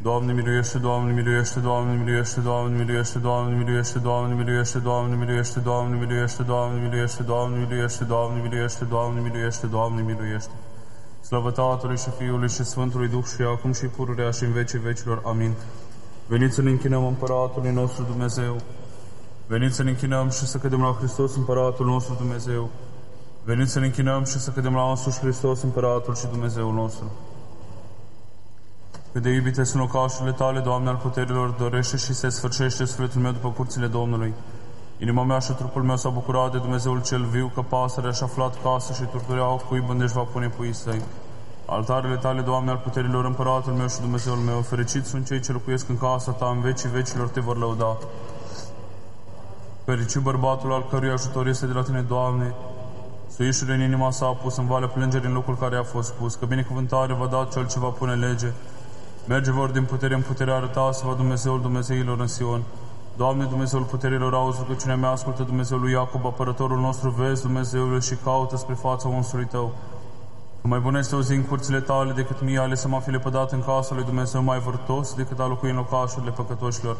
Doamne miluiește, Doamne miluiește, Doamne miluiește, Doamne miluiește, Doamne miluiește, Doamne miluiește, Doamne miluiește, Doamne miluiește, Doamne miluiește, Doamne miluiește, Doamne miluiește, Doamne miluiește, Doamne miluiește. Slavă Tatălui și Fiului și Sfântului Duh și acum și pururea și în vecii vecilor. Amin. Veniți să ne închinăm Împăratului nostru Dumnezeu. Veniți să ne închinăm și să cădem la Hristos Împăratul nostru Dumnezeu. Veniți să ne închinăm și să cădem la însuși Hristos Împăratul și Dumnezeul nostru. Cât de iubite sunt locașurile Tale, Doamne al puterilor, dorește și se sfârșește sufletul meu după curțile Domnului. Inima mea și trupul meu s-a bucurat de Dumnezeul cel viu, că pasărea și-a aflat casă și turtureaua cuib unde își va pune puii săi. Altarele Tale, Doamne al puterilor, Împăratul meu și Dumnezeul meu, fericiți sunt cei ce locuiesc în casa Ta, în vecii vecilor Te vor lăuda. Fericit bărbatul al cărui ajutor este de la Tine, Doamne, suișul în inima sa a pus în valea plângerii în locul care a fost pus, că binecuvântare va da cel ce va pune lege. Merge vor din putere în putere, arătați-vă Dumnezeul Dumnezeilor în Sion. Doamne, Dumnezeul puterilor, auzi rugăciunea mea, ascultă Dumnezeul lui Iacob, apărătorul nostru, vezi Dumnezeul și caută spre fața unsului Tău. Că mai bună este o zi în curțile Tale decât mie ale să mă fi lepădat în casa lui Dumnezeu mai vârtos decât a locui în locașurile păcătoșilor.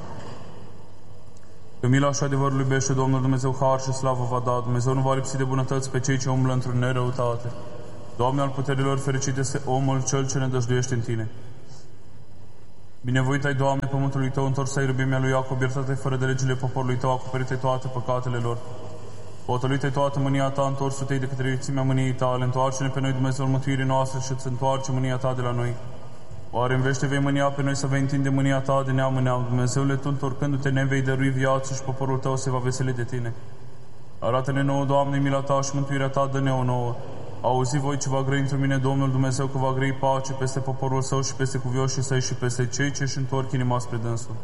Că mila și adevărul iubește Domnul Dumnezeu, har și slavă va da. Dumnezeu nu va lipsi de bunătăți pe cei ce umblă într-o nerăutate. Doamne al puterilor, fericit este omul cel ce ne dăjduiește în Tine. Binevoit ai, Doamne, pământului Tău, întors ai iubimea lui Iacob, iertat-ai fără de legile poporului Tău, acoperite toate păcatele lor. Potolit-ai toată mânia Ta, întorsul-te de către iuțimea mâniei Tale, întoarce-ne pe noi, Dumnezeul mântuirii noastre, și îți întoarce mânia Ta de la noi. Oare în vește vei mânia pe noi să vei întinde mânia Ta de neam în neam? Dumnezeule, Tu, întorcându-te, ne vei dărui viață și poporul Tău se va veseli de Tine. Arată-ne nouă, Doamne, mila Ta și mântuirea Ta, dă-ne-o nouă. Auzi voi ce va grăi într mine Domnul Dumnezeu, că va grăi pace peste poporul Său și peste cuvioșii Săi și peste cei ce își întorc inima spre Dânsul.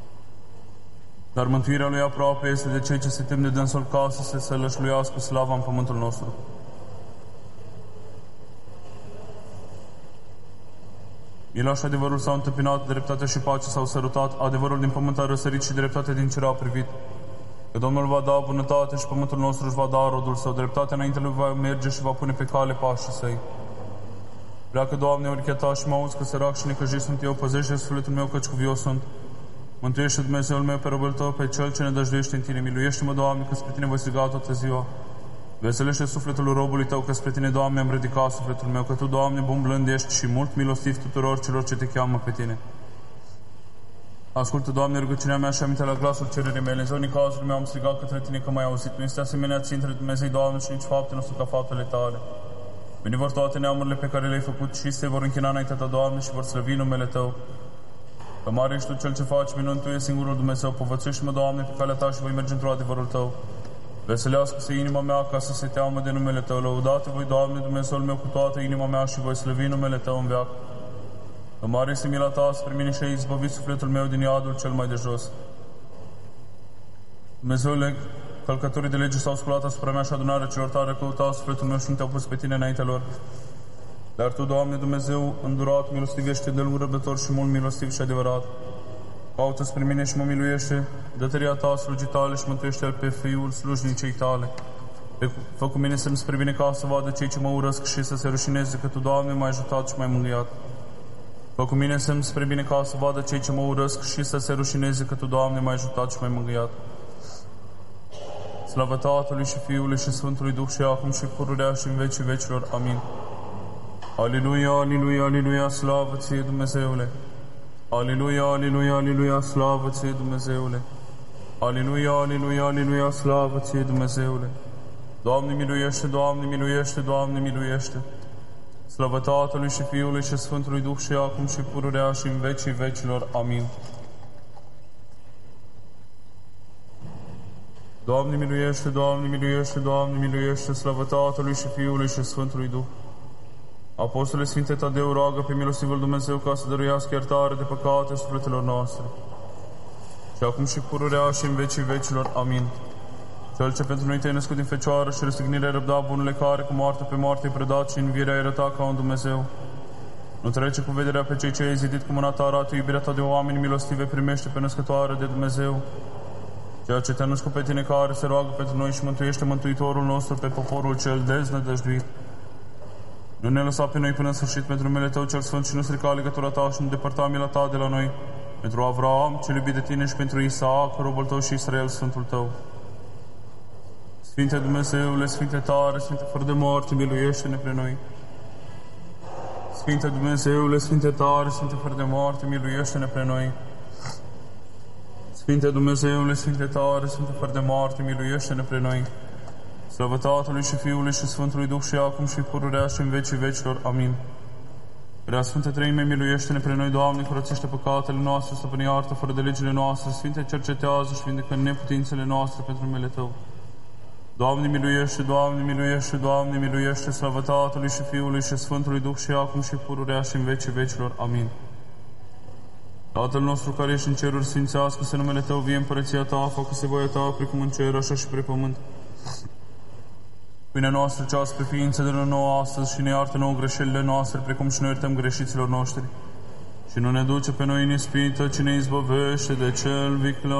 Dar mântuirea Lui aproape este de cei ce se tem de Dânsul, ca să se sălășluiască slava în pământul nostru. Mila și adevărul s-au întâmpinat, dreptatea și pacea s-au sărutat, adevărul din pământ a răsărit și dreptatea din cer a privit. Că Domnul va da bunătate și pământul nostru își va da rodul Său, dreptatea înainte Lui va merge și va pune pe cale pașii Săi. Pleacă, Doamne, urechea Ta și mă auzi, că sărac și necăjit sunt eu, păzește sufletul meu, căci cuvios sunt. Mântuiește, Dumnezeul meu, pe robul Tău, pe Cel ce ne dăjduiește în Tine. Miluiește-mă, Doamne, că spre Tine voi striga toată ziua. Veselește sufletul robului Tău, că spre Tine, Doamne, am ridicat sufletul meu, că Tu, Doamne, bun blând ești și mult milostiv tuturor celor ce Te cheamă pe Tine. Ascultă, Doamne, rugăciunea mea și aminte la glasul cererii mele. În zilul necazului meu am strigat către Tine că m-ai auzit. Nu este asemenea Ție între Dumnezei, Doamne, și nici fapte nu sunt ca faptele Tale. Bine vor toate neamurile pe care le-ai făcut și se vor închina înaintea Ta, Doamne, și vor slăvi numele Tău. Că mare ești Tu cel ce faci minuni, Tu ești singurul Dumnezeu. Povățuiește-mă, Doamne, pe calea Ta și voi merge într-o adevărul Tău. Veselească-se inima mea ca să se teamă de numele Tău. Lăudate voi, Doamne, Dumnezeul meu, cu toată inima mea și voi slăvi numele Tău în veac. Că mare este mila Ta spre mine și ai izbăvit sufletul meu din iadul cel mai de jos. Dumnezeule, călcătorii de lege s-au sculat asupra mea și adunarea celor tare căutau sufletul meu și nu Te-au pus pe Tine înaintea lor. Dar Tu, Doamne, Dumnezeu îndurat, milostiv ești, de lung răbdător și mult milostiv și adevărat. Caută spre mine și mă miluiește, dă tăria Ta slujii Tale și mântuiește-l pe Fiul slujnicei Tale. Fă cu mine semn spre bine ca să vadă cei ce mă urăsc și să se rușineze, că Tu, Doamne, m-ai ajutat și m-ai mângâiat. Fă cu mine semn spre bine ca să vadă cei ce mă urăsc și să se rușineze, că Tu, Doamne, m-ai ajutat și m-ai mângâiat. Slavă Tatălui și Fiului și Sfântului Duh și acum și pururea și în vecii vecilor. Amin. Aleluia, aleluia, aleluia, slavă Ție, Dumnezeule! Aleluia, aleluia, aleluia, slavă Ție, Dumnezeule! Aleluia, aleluia, aleluia, slavă Ție, Dumnezeule! Doamne miluiește, Doamne miluiește, Doamne miluiește! Slavă Tatălui și Fiului și Sfântului Duh și acum și pururea și în vecii vecilor. Amin. Doamne miluiește, Doamne miluiește, Doamne miluiește, slavă Tatălui și Fiului și Sfântului Duh. Apostole Sfinte Tadeu, roagă pe milostivul Dumnezeu ca să dăruiască iertare de păcate sufletelor noastre. Și acum și pururea și în vecii vecilor. Amin. Cel ce pentru noi Te-ai născut din Fecioară și răstignire ai răbdat, bunule care cu moarte pe moarte ai predat și învierea ai arătat ca un Dumnezeu. Nu trece cu vederea pe cei ce ai zidit cu mâna Ta, arată iubirea Ta de oameni milostive, primește pe născătoare de Dumnezeu. Ceea ce Te-a născut pe Tine, care se roagă pentru noi și mântuiește Mântuitorul nostru pe poporul cel deznădăjduit. Nu ne lăsa pe noi până în sfârșit pentru numele Tău cel Sfânt și nu strica legătura Ta și nu depărta mila Ta de la noi. Pentru Avraam, cel iubit de Tine, și pentru Isaac, robul Tău, și Israel, Sfântul Tău. Sfinte Dumnezeule, Sfinte tare, Sfinte fără de moarte, miluiește-ne pre noi. Sfinte Dumnezeule, Sfinte tare, Sfinte fără de moarte, miluiește-ne pre noi. Sfinte Dumnezeule, Sfinte tare, Sfinte fără de moarte, miluiește-ne pre noi. Slavă Tatălui și Fiului și Sfântului Duh și acum și pururea și în vecii vecilor. Amin. Prea Sfântă Treime, miluiește-ne pre noi, Doamne, curățește păcatele noastre, stăpâne iartă fără de legile noastre, Sfinte cercetează și vindecă neputințele noastre pentru numele Tău. Doamne miluiește, Doamne miluiește, Doamne miluiește, slavă Tatălui și Fiului și Sfântului Duh și acum și pururea și în vecii vecilor. Amin. Tatăl nostru care ești în ceruri, sfințească-se numele Tău, vie împărăția Ta, facă-se voia Ta, precum în cer, așa și pe pământ. Pâinea noastră cea spre ființă de nouă astăzi și ne iartă nouă greșelile noastre, precum și noi iertăm greșiților noștri. Și nu ne duce pe noi în ispită, ci ne izbăvește de cel viclean.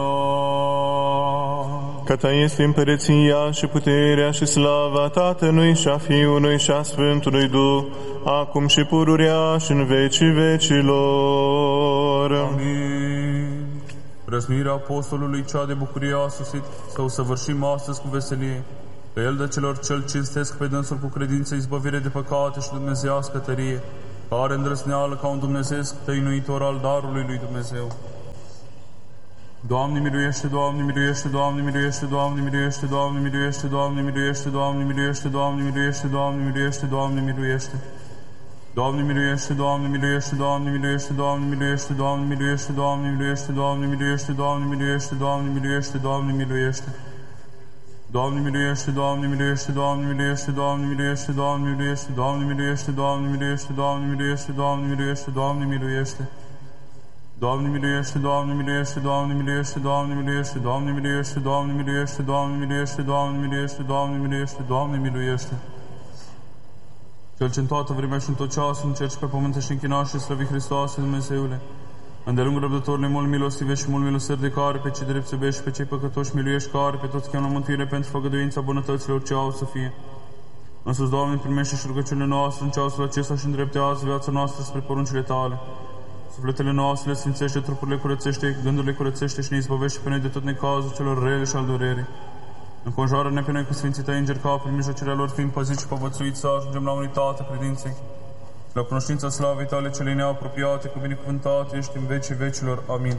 Că Ta este împărăția și puterea și slava Tatălui și a Fiului și a Sfântului Duh, acum și pururea și în vecii vecilor. Amin. Răsmirea apostolului cea de bucurie a sosit, să o săvârșim astăzi cu veselie. Pe el de celor cel cinstesc pe dânsul cu credință, izbăvire de păcate și dumnezeiască tărie, care îndrăzneală ca un dumnezeiesc tăinuitor al darului lui Dumnezeu. Doamne miluiește, Doamne miluiește, Doamne miluiește, Doamne miluiește, Doamne miluiește, Doamne miluiește, Doamne miluiește, Doamne miluiește, Doamne miluiește, Doamne miluiește. Doamne miluiește, Doamne miluiește, Doamne miluiește, Doamne miluiește, Doamne miluiește, Doamne miluiește, Doamne miluiește, Doamne miluiește, Doamne miluiește, Doamne miluiește. Doamne miluiește, Doamne miluiește, Doamne miluiește, Doamne miluiește, Doamne miluiește, Doamne miluiește, Doamne miluiește, Doamne miluiește, Doamne miluiește, Doamne miluiește. Doamne miluiește, Doamne miluiește, Doamne miluiește, Doamne miluiește, Doamne miluiește, Doamne miluiește, Doamne miluiește, Doamne miluiește, Doamne miluiește, Doamne miluiește. Cel ce în toată vremea și în tot ceasul încerci pe pământ și închina și slăvi Hristoase, Dumnezeule. Îndelung răbdătorule, mult milostive și mult miloserd de care pe cei drept iubești și pe cei păcătoși miluiești, care pe toți cheamă la mântuire pentru făgăduința bunătăților ce au să fie. Însuși, Doamne, primește și rugăciunile noastre în ceasul acesta și îndreptează viața noastră spre poruncile Tale. Sufletele noastre le sfințește, trupurile curățește, gândurile curățește și ne izbăvește pe noi de tot necazul celor rele și al durerii. Înconjoară-ne pe noi cu sfinții Îngeri, ca prin mijlocirea lor fiind păziți și povățuiți să ajungem la unitate credinței, la cunoștința slavei Tale cele neapropiate, cu binecuvântat ești în vecii vecilor. Amin.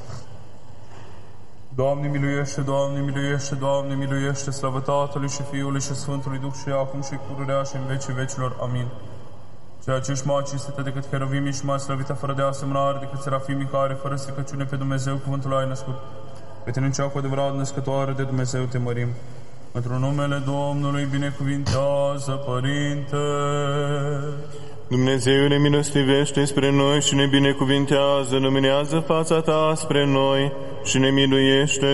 Doamne miluiește, Doamne miluiește, Doamne miluiește, slavă Tatălui și Fiului și Sfântului Duh și acum și pururea și în vecii vecilor. Amin. Ceea ce ești mai cinstită decât cheruvimii și mai slăvită fără de asemănare decât serafimii care, fără stricăciune pe Dumnezeu, cuvântul ai născut. Pe Tine cea cu adevărat născătoare de Dumnezeu te mărim. Într-un numele Domnului binecuvintează, Părinte. Dumnezeule, milostivește spre noi și ne binecuvintează, luminează fața Ta spre noi și ne miluiește.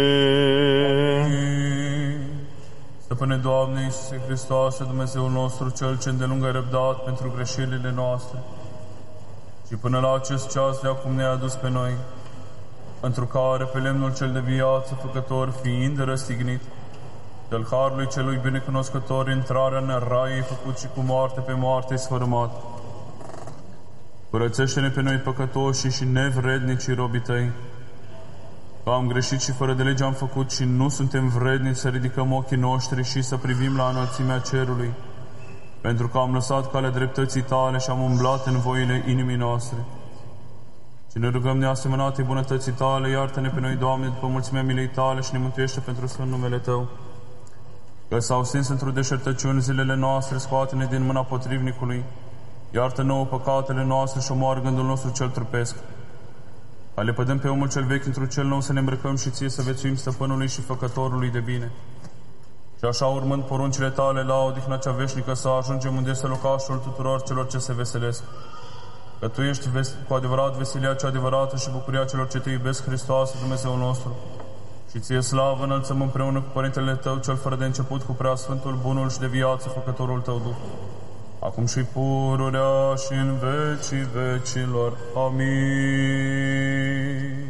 Stăpâne Doamne Iisuse Hristoase, Dumnezeul nostru, Cel ce îndelung ai răbdat pentru greșelile noastre, și până la acest ceas de acum ne-a adus pe noi, întru care pe lemnul cel de viață făcător, fiind răstignit, del harului celui binecunoscător, intrarea în rai ai făcut și cu moarte pe moarte ai sfărâmat. Curățește-ne pe noi păcătoși și nevrednici robii Tăi, că am greșit și fără de lege am făcut și nu suntem vrednici să ridicăm ochii noștri și să privim la înălțimea cerului, pentru că am lăsat calea dreptății Tale și am umblat în voile inimii noastre. Și ne rugăm neasemănate bunătății Tale, iartă-ne pe noi, Doamne, după mulțimea milei Tale și ne mântuiește pentru sfânt numele Tău. Că s-au stins într-o deșertăciuni zilele noastre, scoate-ne din mâna potrivnicului, iartă nouă păcatele noastre și omoară gândul nostru cel trupesc. Ca le pădăm pe omul cel vechi într-un cel nou să ne îmbrăcăm și Ție să viețuim Stăpânului și Făcătorului de bine. Și așa, urmând poruncile Tale la odihna cea veșnică, să ajungem unde este locașul tuturor celor ce se veselesc. Că Tu ești cu adevărat veselia cea adevărată și bucuria celor ce Te iubesc, Hristoase, Dumnezeul nostru. Și Ție slavă înălțăm împreună cu Părintele Tău, cel fără de început, cu Preasfântul, Bunul și de viață, Făcătorul Tău Duh, acum și pururea și în vecii vecilor. Amin.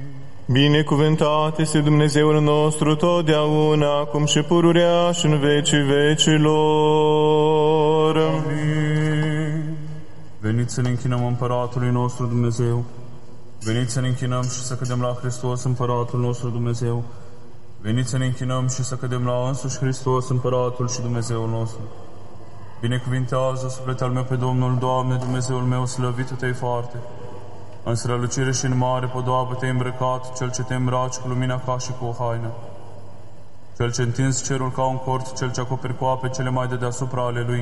Binecuvântat este Dumnezeul nostru totdeauna, acum și pururea și în vecii vecilor. Amin. Veniți să ne închinăm Împăratului nostru Dumnezeu. Veniți să ne închinăm și să cădem la Hristos, Împăratul nostru Dumnezeu. Veniți să ne închinăm și să cădem la însuși Hristos, Împăratul și Dumnezeul nostru. Binecuvintează sufletul al meu pe Domnul, Doamne, Dumnezeul meu, slăvitul Te-i foarte. În strălucire și în mare podoabă Te-ai îmbrăcat, Cel ce Te îmbraci cu lumina ca și cu o haină. Cel ce întins cerul ca un cort, Cel ce acoperi cu ape cele mai de deasupra ale Lui.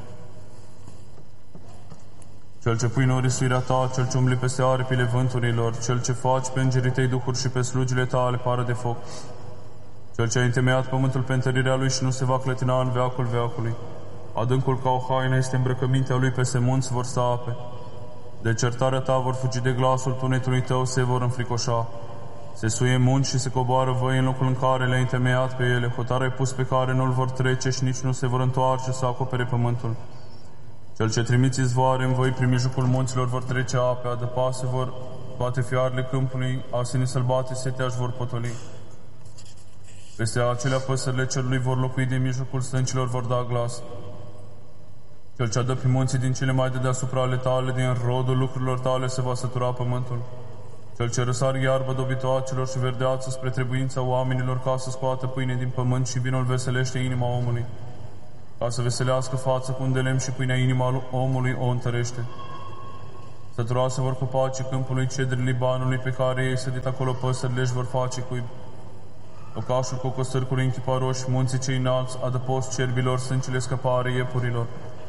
Cel ce pui în orisuirea Ta, Cel ce umbli peste aripile vânturilor, Cel ce faci pe îngerii Tăi duhuri și pe slugile Tale pară de foc. Cel ce a întemeiat pământul pe întărirea Lui și nu se va clătina în veacul veacului. Adâncul ca o haină este îmbrăcămintea Lui, peste munți vor sta ape. De certarea Ta vor fugi de glasul tunetului Tău, se vor înfricoșa. Se suie munci și se coboară văi în locul în care le-ai întemeiat pe ele. Hotar ai pus pe care nu-l vor trece și nici nu se vor întoarce să acopere pământul. Cel ce trimiți izvoare în voi, prin mijlocul munților vor trece ape, adăpase vor toate fiarele câmpului, asinii sălbate seteași vor potoli. Peste acelea păsările cerului vor locui, din mijlocul stâncilor vor da glas. Cel ce adă pe munții din cele mai de deasupra ale Tale, din rodul lucrurilor Tale se va sătura pământul. Cel ce răsar iarbă dobitoacelor și verdeață spre trebuința oamenilor, ca să scoată pâine din pământ și vinul veselește inima omului. Ca să veselească față cu un de lemn și pâinea inima omului o întărește. Săturoase vor copacii câmpului, cedrii Libanului, pe care ei sădit acolo păsările își vor face cuib. Locașul cu costârcuri închiparoși, munții cei înalți, adăpost cerbilor, sâncile scăpare iepurilor.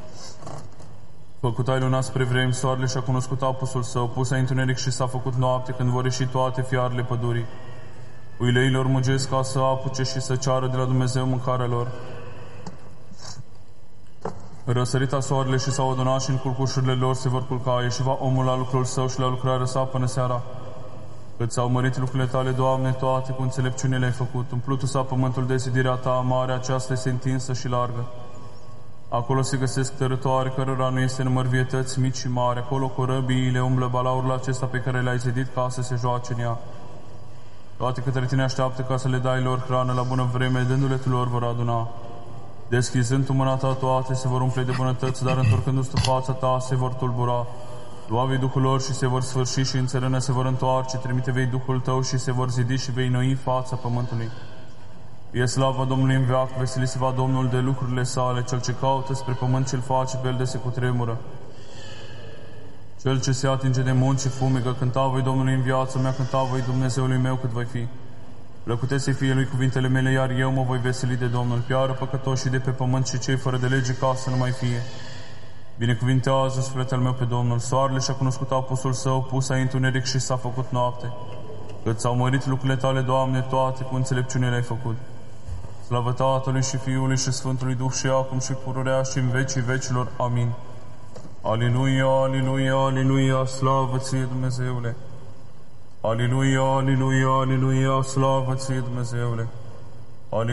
Făcut ai luna spre vremi, soarele și-a cunoscut apusul său, pus ai întuneric și s-a făcut noapte, când vor ieși toate fiarele pădurii. Uileilor mugesc ca să apuce și să ceară de la Dumnezeu mâncarea lor. Răsărita soarele și s-au adunat și în culcușurile lor se vor culca, ieșiva omul la lucrul său și la lucrarea sa până seara. Cât s-au mărit lucrurile Tale, Doamne, toate cu înțelepciune le-ai făcut. Umplutul s-a pământul de zidirea Ta, marea aceasta este întinsă și largă. Acolo se găsesc tărătoare cărora nu este număr, vietăți mici și mari. Acolo corăbiile umblă balaurul acesta pe care le-ai zidit ca să se joace în ea. Toate către Tine așteaptă ca să le dai lor hrană la bună vreme, dându-le Tu lor vor aduna. Deschizând Tu mâna Ta, toate se vor umple de bunătăți, dar întorcându-ți Tu fața Ta, se vor tulbura. Lua vei Duhul lor și se vor sfârși și în țărână se vor întoarce, trimite vei Duhul Tău și se vor zidi și vei noi fața pământului. E slava Domnului în veac, veseli-se-va Domnul de lucrurile sale, Cel ce caută spre pământ ce-l face pe el de se cutremură. Cel ce se atinge de munți și fumegă, cânta voi Domnului în viața mea, cânta voi Dumnezeului meu cât voi fi. Plăcute să fie Lui cuvintele mele, iar eu mă voi veseli de Domnul. Piară păcătoșii de pe pământ și cei fără de lege ca să nu mai fie. Binecuvintează sufletul meu pe Domnul. Soarele și-a cunoscut apusul său, pus ai întuneric și s-a făcut noapte. Cât s-au mărit lucrurile Tale, Doamne, toate cu înțelepciune le-ai făcut. Slavă Tatălui și Fiului și Sfântului Duh și acum și pururea și în vecii vecilor. Amin. Aliluia, aliluia, aliluia, slavă Ție, Dumnezeule! Aliluia, aliluia, aliluia, slavă Ție, Dumnezeule!